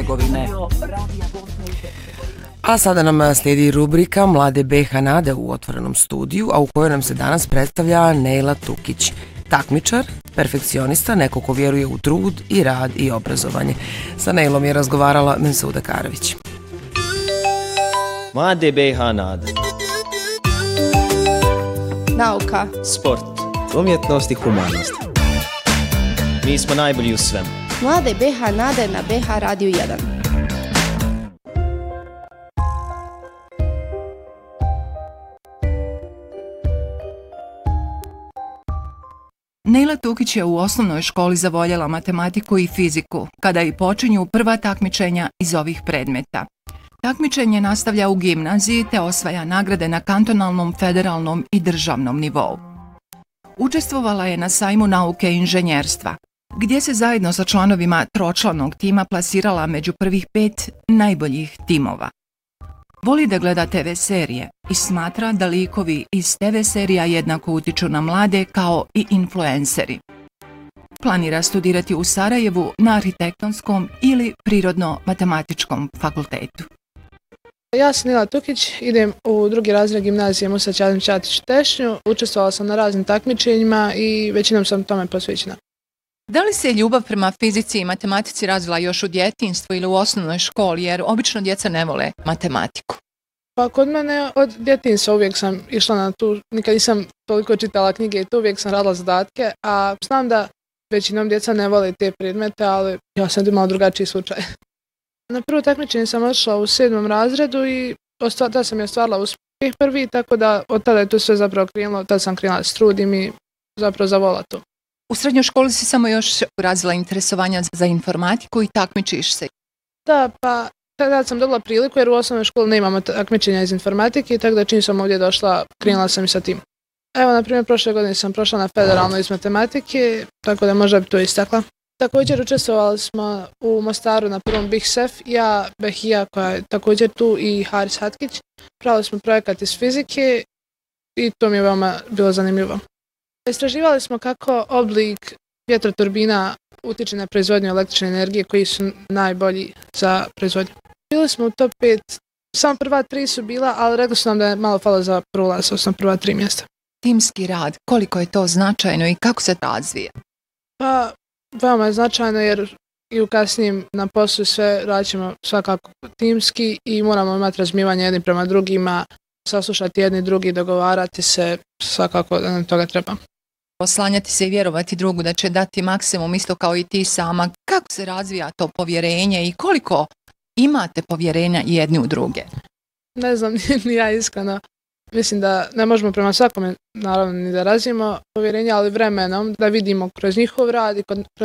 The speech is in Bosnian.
Hercegovine. A sada nam slijedi rubrika Mlade BiH Nade u otvorenom studiju, a u kojoj nam se danas predstavlja Nejla Tukić. Takmičar, perfekcionista, neko ko vjeruje u trud i rad i obrazovanje. Sa Nejlom je razgovarala Mensuda Karović. Mlade BiH Nade. Nauka, sport, umjetnost i humanost. Mi smo najbolji u svemu. Mlade BiH Nade na BiH Radio 1. Nejla Tukić je u osnovnoj školi zavoljela matematiku i fiziku, kada i počinju prva takmičenja iz ovih predmeta. Takmičenje nastavlja u gimnaziji te osvaja nagrade na kantonalnom, federalnom i državnom nivou. Učestvovala je na sajmu nauke i inženjerstva, gdje se zajedno sa članovima tročlanog tima plasirala među prvih 5 najboljih timova. Voli da gleda TV serije i smatra da likovi iz TV serija jednako utiču na mlade kao i influenceri. Planira studirati u Sarajevu na arhitektonskom ili prirodno-matematičkom fakultetu. Ja sam Nejla Tukić, idem u drugi razred gimnazije Musa Ćadim Ćatić Tešnju. Učestvovala sam na raznim takmičenjima i većinom sam tome posvećena. Da li se ljubav prema fizici i matematici razvila još u djetinjstvu ili u osnovnoj školi, jer obično djeca ne vole matematiku? Pa kod mene od djetinjstva uvijek sam išla na tu, nikad nisam toliko čitala knjige i tu uvijek sam radila zadatke, a znam da većinom djeca ne vole te predmete, ali ja sam imala drugačiji slučaj. Na prvo takmičenje sam odšla u 7. razredu i tada sam je ostvarila uspjeh prvi, tako da od tada je to sve zapravo krenulo, tada sam krenula s trudim i zapravo zavola to. U srednjoj školi si samo još razvila interesovanja za informatiku i takmičiš se. Da, pa tada sam dobila priliku jer u osnovnoj školi nemamo takmičenja iz informatike, tako da čim sam ovdje došla, krenula sam i sa tim. Evo, na primjer, prošle godine sam prošla na federalno iz matematike, tako da možda bi to istakla. Također učestvovali smo u Mostaru na prvom Big Sef, ja, Behija koja je također tu i Haris Hatkić. Pravili smo projekat iz fizike i to mi je veoma bilo zanimljivo. Istraživali smo kako oblik vjetroturbina utiče na proizvodnju električne energije koji su najbolji za proizvodnju. Bili smo u top 5, samo prva 3 su bila, ali rekli su nam da je malo falo za prolaz, odnosno prva 3 mjesta. Timski rad, koliko je to značajno i kako se razvija? Pa, veoma je značajno jer i u kasnijim na poslu sve radimo svakako timski i moramo imati razumijevanje jedni prema drugima, saslušati jedni drugi, dogovarati se, svakako da nam toga treba. Oslanjati se i vjerovati drugu da će dati maksimum isto kao i ti sama. Kako se razvija to povjerenje i koliko imate povjerenja jedni u druge? Ne znam, ni ja iskreno. Mislim da ne možemo prema svakome naravno ni da razvijemo povjerenje, ali vremenom da vidimo kroz njihov rad i kroz